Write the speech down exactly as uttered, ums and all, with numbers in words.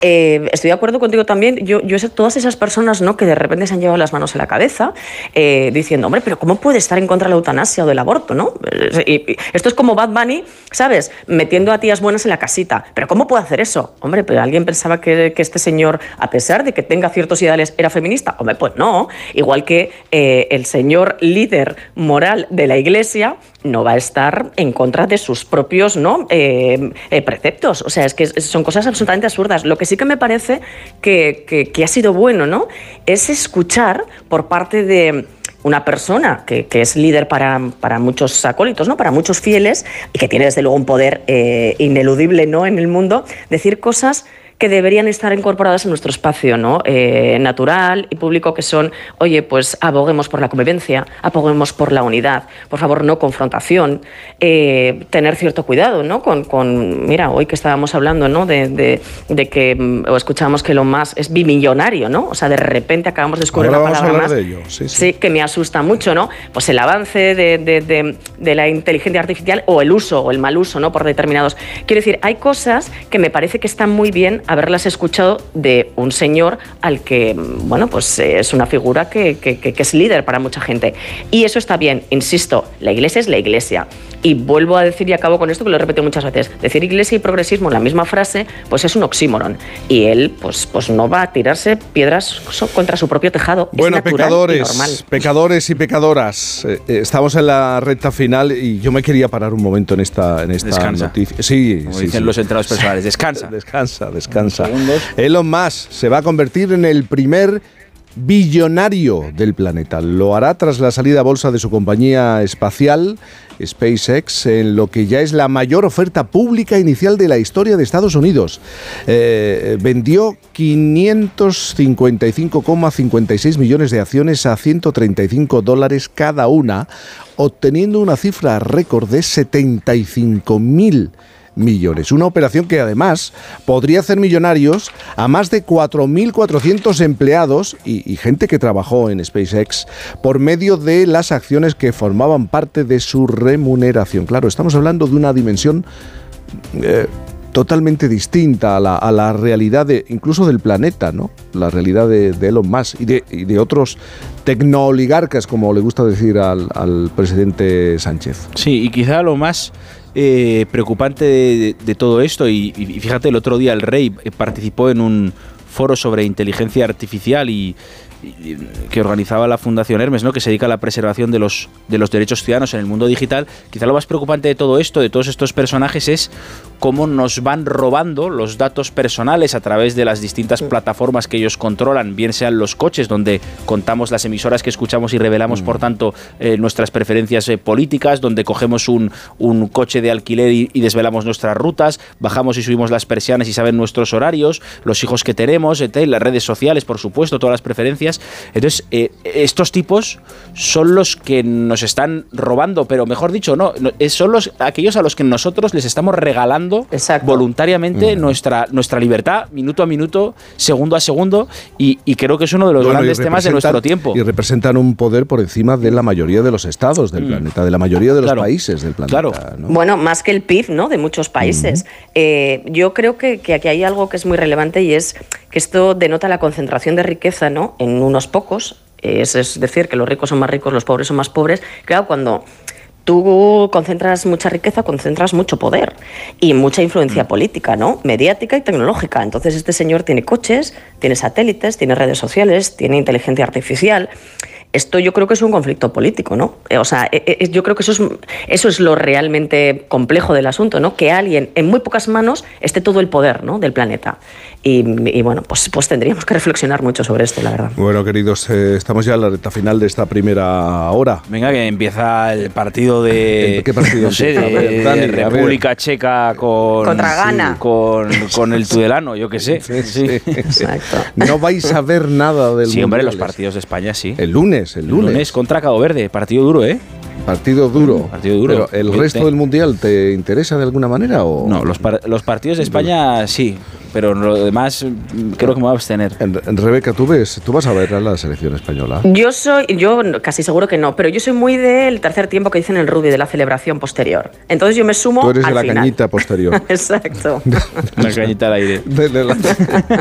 Eh, estoy de acuerdo contigo también. Yo, yo sé todas esas personas, ¿no?, que de repente se han llevado las manos en la cabeza eh, diciendo, hombre, pero ¿cómo puede estar en contra de la eutanasia o del aborto, ¿no? Y, y esto es como Bad Bunny, ¿sabes?, metiendo a tías buenas en la casita. ¿Pero cómo puede hacer eso? Hombre, pero ¿alguien pensaba que, que este señor, a pesar de que tenga ciertos ideales, era feminista? Hombre, pues no. Igual que eh, el señor líder moral de la Iglesia no va a estar en contra de sus propios, ¿no?, eh, eh, preceptos. O sea, es que son cosas absolutamente absurdas. Lo que sí que me parece que, que, que ha sido bueno, ¿no?, es escuchar por parte de una persona que, que es líder para, para muchos acólitos, ¿no?, para muchos fieles, y que tiene desde luego un poder eh, ineludible, ¿no?, en el mundo, decir cosas que deberían estar incorporadas en nuestro espacio, ¿no?, eh, natural y público, que son, oye, pues aboguemos por la convivencia, aboguemos por la unidad, por favor, no confrontación, eh, tener cierto cuidado, ¿no?, con, con, mira, hoy que estábamos hablando, ¿no?, de, de, de que, o escuchábamos que Elon Musk es bimillonario, ¿no?, o sea, de repente acabamos de descubrir Ahora una vamos palabra a hablar más, de ello. Sí, sí. sí, que me asusta mucho, ¿no?, pues el avance de, de, de, de la inteligencia artificial, o el uso, o el mal uso, ¿no?, por determinados. Quiero decir, hay cosas que me parece que están muy bien haberlas escuchado de un señor al que, bueno, pues es una figura que, que, que es líder para mucha gente. Y eso está bien, insisto, la Iglesia es la Iglesia. Y vuelvo a decir, y acabo con esto, que lo he repetido muchas veces, decir Iglesia y progresismo en la misma frase, pues es un oxímoron. Y él, pues, pues no va a tirarse piedras contra su propio tejado. Bueno, es natural pecadores, y normal. Pecadores y pecadoras, eh, eh, estamos en la recta final y yo me quería parar un momento en esta, en esta descansa. noticia. Sí, Como sí, dicen sí. los entrenadores personales, descansa. Descansa, descansa. Elon Musk se va a convertir en el primer billonario del planeta. Lo hará tras la salida a bolsa de su compañía espacial, SpaceX, en lo que ya es la mayor oferta pública inicial de la historia de Estados Unidos. Eh, vendió quinientos cincuenta y cinco coma cincuenta y seis millones de acciones a ciento treinta y cinco dólares cada una, obteniendo una cifra récord de setenta y cinco mil millones. Una operación que además podría hacer millonarios a más de cuatro mil cuatrocientos empleados y, y gente que trabajó en SpaceX por medio de las acciones que formaban parte de su remuneración. Claro, estamos hablando de una dimensión eh, totalmente distinta a la, a la realidad de, incluso del planeta, ¿no? La realidad de, de Elon Musk y de, y de otros tecnooligarcas, como le gusta decir al, al presidente Sánchez. Sí, y quizá lo más eh, preocupante de, de todo esto, y, y fíjate, el otro día el rey participó en un foro sobre inteligencia artificial y, y que organizaba la Fundación Hermes, ¿no?, que se dedica a la preservación de los, de los derechos ciudadanos en el mundo digital. Quizá lo más preocupante de todo esto, de todos estos personajes, es cómo nos van robando los datos personales a través de las distintas plataformas que ellos controlan, bien sean los coches, donde contamos las emisoras que escuchamos y revelamos, mm. por tanto, eh, nuestras preferencias eh, políticas, donde cogemos un, un coche de alquiler y, y desvelamos nuestras rutas, bajamos y subimos las persianas y saben nuestros horarios, los hijos que tenemos, etcétera, las redes sociales, por supuesto, todas las preferencias. Entonces, eh, estos tipos son los que nos están robando, pero mejor dicho, no, no son los, aquellos a los que nosotros les estamos regalando Exacto. voluntariamente mm. nuestra, nuestra libertad, minuto a minuto, segundo a segundo, y, y creo que es uno de los bueno, grandes temas de nuestro tiempo. Y representan un poder por encima de la mayoría de los estados del mm. planeta, de la mayoría de los claro. países del planeta. Claro. ¿no? Bueno, más que el P I B, ¿no?, de muchos países. Mm. Eh, yo creo que, que aquí hay algo que es muy relevante, y es que esto denota la concentración de riqueza, ¿no?, en unos pocos. Es, es decir, que los ricos son más ricos, los pobres son más pobres. Claro, cuando tú concentras mucha riqueza, concentras mucho poder y mucha influencia política, ¿no?, mediática y tecnológica. Entonces este señor tiene coches, tiene satélites, tiene redes sociales, tiene inteligencia artificial. Esto yo creo que es un conflicto político, ¿no? O sea, yo creo que eso es, eso es lo realmente complejo del asunto, ¿no? Que alguien en muy pocas manos esté todo el poder, ¿no?, del planeta. Y, y bueno, pues, pues tendríamos que reflexionar mucho sobre esto, la verdad. Bueno, queridos, eh, estamos ya en la recta final de esta primera hora. Venga, que empieza el partido de... ¿Qué partido? No sé, de, de, de República Checa con... Contra Ghana. Sí, con, con el Tudelano, yo qué sé. Sí, sí, sí. Exacto. No vais a ver nada del Sí, hombre, mundiales. Los partidos de España, sí. El lunes, el lunes. El lunes contra Cabo Verde, partido duro, ¿eh? Partido duro. Partido duro. Pero ¿el resto del Mundial te interesa de alguna manera? O? No, los, par los partidos de España sí, pero lo demás creo que me voy a abstener. En, en Rebeca, ¿tú ves? ¿Tú vas a ver a la selección española? Yo soy, yo casi seguro que no, pero yo soy muy del tercer tiempo que dicen el rugby, de la celebración posterior. Entonces yo me sumo Tú eres al de la final. cañita posterior. Exacto. Una cañita al aire. De, de la